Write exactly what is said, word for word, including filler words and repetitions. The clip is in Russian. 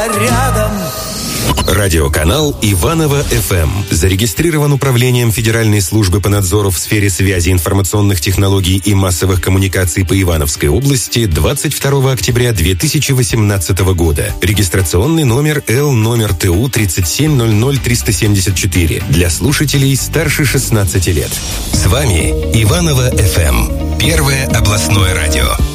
рядом. Радиоканал Иваново-эф эм зарегистрирован Управлением Федеральной службы по надзору в сфере связи, информационных технологий и массовых коммуникаций по Ивановской области двадцать второго октября две тысячи восемнадцатого года. Регистрационный номер Л номер Т У тридцать семь ноль ноль триста семьдесят четыре для слушателей старше шестнадцати лет. С вами Иваново-эф эм, первое областное радио.